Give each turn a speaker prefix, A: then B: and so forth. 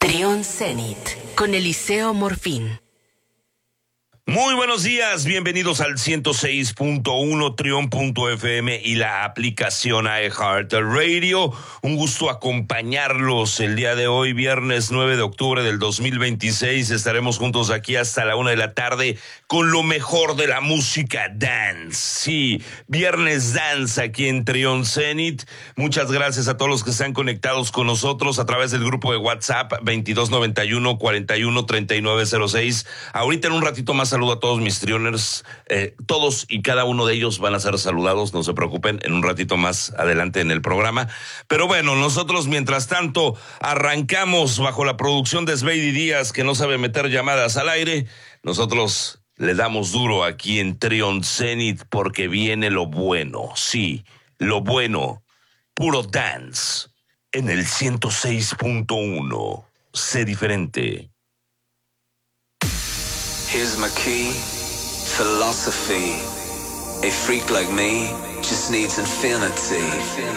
A: Trión Zenit con Eliseo Morfín.
B: Muy buenos días, bienvenidos al 106.1 Trión.fm y la aplicación iHeartRadio. Un gusto acompañarlos el día de hoy, viernes 9 de octubre del 2026. Estaremos juntos aquí hasta la 1 de la tarde con lo mejor de la música dance. Sí, viernes dance aquí en Trión Zenit. Muchas gracias a todos los que están conectados con nosotros a través del grupo de WhatsApp 2291-413906. Ahorita en un ratito más saludo a todos mis trioners, todos y cada uno de ellos van a ser saludados, no se preocupen, en un ratito más adelante en el programa. Pero bueno, nosotros mientras tanto arrancamos bajo la producción de Sveidi Díaz, que no sabe meter llamadas al aire. Nosotros le damos duro aquí en Trión Zenit porque viene lo bueno, sí, lo bueno, puro dance, en el 106.1. Sé diferente.
C: Here's my key, philosophy. A freak like me just needs infinity.